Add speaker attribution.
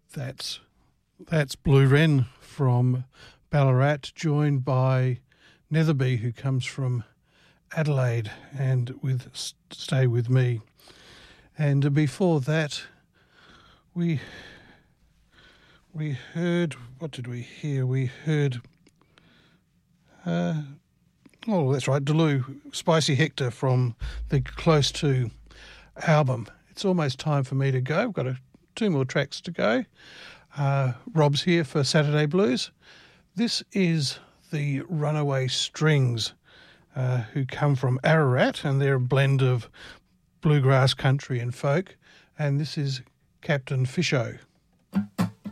Speaker 1: That's Blue Wren from Ballarat, joined by Netherby, who comes from Adelaide, and with Stay With Me. And before that, we heard, what did we hear? We heard, that's right, Delu, Spicy Hector from the Close To album. It's almost time for me to go. We've got two more tracks to go. Rob's here for Saturday Blues. This is the Runaway Strings, who come from Ararat, and they're a blend of bluegrass, country and folk. And this is Captain Fisho.